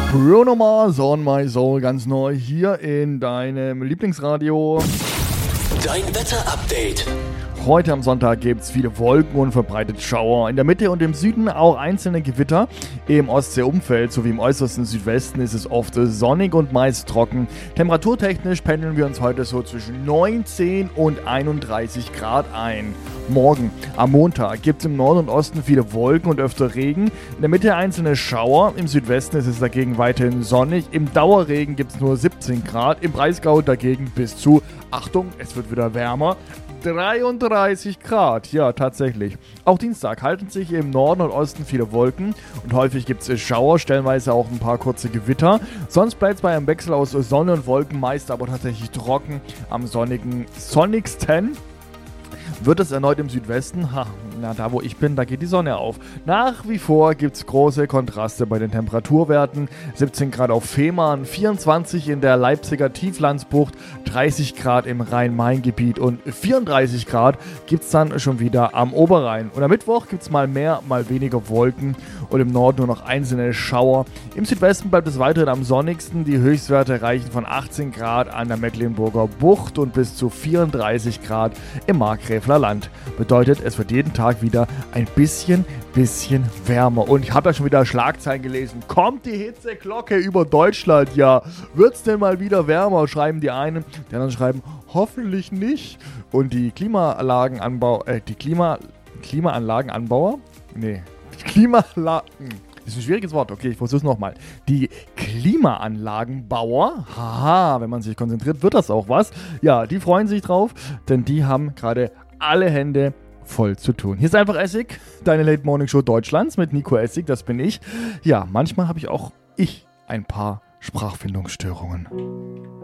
Bruno Mars, On My Soul, ganz neu hier in deinem Lieblingsradio. Dein Wetter-Update. Heute am Sonntag gibt es viele Wolken und verbreitet Schauer. In der Mitte und im Süden auch einzelne Gewitter. Im Ostseeumfeld sowie im äußersten Südwesten ist es oft sonnig und meist trocken. Temperaturtechnisch pendeln wir uns heute so zwischen 19 und 31 Grad ein. Morgen, am Montag, gibt es im Norden und Osten viele Wolken und öfter Regen. In der Mitte einzelne Schauer. Im Südwesten ist es dagegen weiterhin sonnig. Im Dauerregen gibt es nur 17 Grad. Im Breisgau dagegen bis zu, Achtung, es wird wieder wärmer, 33 Grad, ja tatsächlich. Auch Dienstag halten sich im Norden und Osten viele Wolken und häufig gibt es Schauer, stellenweise auch ein paar kurze Gewitter. Sonst bleibt es bei einem Wechsel aus Sonne und Wolken meist aber tatsächlich trocken. Am sonnigsten wird es erneut im Südwesten. Da wo ich bin, da geht die Sonne auf. Nach wie vor gibt es große Kontraste bei den Temperaturwerten. 17 Grad auf Fehmarn, 24 in der Leipziger Tieflandsbucht, 30 Grad im Rhein-Main-Gebiet und 34 Grad gibt es dann schon wieder am Oberrhein. Und am Mittwoch gibt es mal mehr, mal weniger Wolken und im Norden nur noch einzelne Schauer. Im Südwesten bleibt es weiterhin am sonnigsten. Die Höchstwerte reichen von 18 Grad an der Mecklenburger Bucht und bis zu 34 Grad im Markgräfler Land. Bedeutet, es wird jeden Tag wieder ein bisschen wärmer. Und ich habe ja schon wieder Schlagzeilen gelesen. Kommt die Hitzeglocke über Deutschland? Ja, wird's denn mal wieder wärmer? Schreiben die einen. Die anderen schreiben, hoffentlich nicht. Und die Klimaanlagenanbauer, das ist ein schwieriges Wort, okay, ich versuche es nochmal. Die Klimaanlagenbauer, haha, wenn man sich konzentriert, wird das auch was. Ja, die freuen sich drauf, denn die haben gerade alle Hände voll zu tun. Hier ist einfach Essig, deine Late Morning Show Deutschlands mit Nico Essig, das bin ich. Ja, manchmal habe ich auch ein paar Sprachfindungsstörungen.